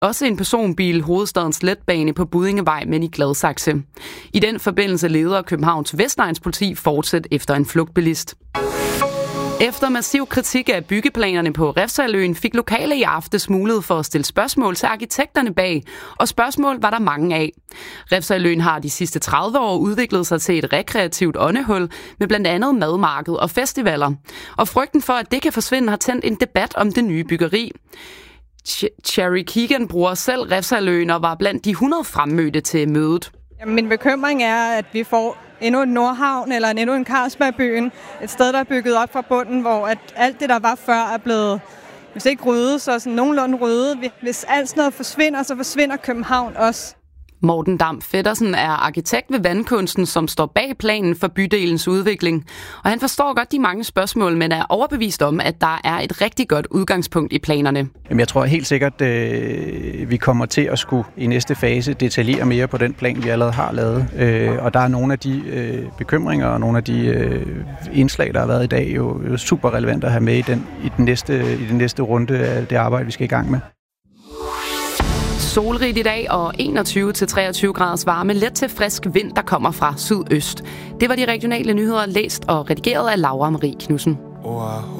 også en personbil hovedstadens letbane på Buddingevej, men i Gladsaxe. I den forbindelse leder Københavns Vestegnspoliti fortsat efter en flugtbilist. Efter massiv kritik af byggeplanerne på Refshaleøen fik lokale i aftes mulighed for at stille spørgsmål til arkitekterne bag, og spørgsmål var der mange af. Refshaleøen har de sidste 30 år udviklet sig til et rekreativt åndehul med blandt andet madmarked og festivaler. Og frygten for, at det kan forsvinde, har tændt en debat om det nye byggeri. Cherry Keegan bruger selv Refshaleøen og var blandt de 100 fremmødte til mødet. Min bekymring er, at vi får endnu en Nordhavn eller endnu en Carlsbergbyen. Et sted, der er bygget op fra bunden, hvor at alt det, der var før, er blevet, hvis ikke ryddet, så sådan nogenlunde ryddet. Hvis alt sådan noget forsvinder, så forsvinder København også. Morten Dam Feddersen er arkitekt ved Vandkunsten, som står bag planen for bydelens udvikling. Og han forstår godt de mange spørgsmål, men er overbevist om, at der er et rigtig godt udgangspunkt i planerne. Jamen, jeg tror helt sikkert, vi kommer til at skulle i næste fase detaljere mere på den plan, vi allerede har lavet. Og der er nogle af de bekymringer og nogle af de indslag, der har været i dag, jo super relevant at have med i den næste runde af det arbejde, vi skal i gang med. Solrigt i dag og 21-23 graders varme, let til frisk vind, der kommer fra sydøst. Det var de regionale nyheder, læst og redigeret af Laura Marie Knudsen.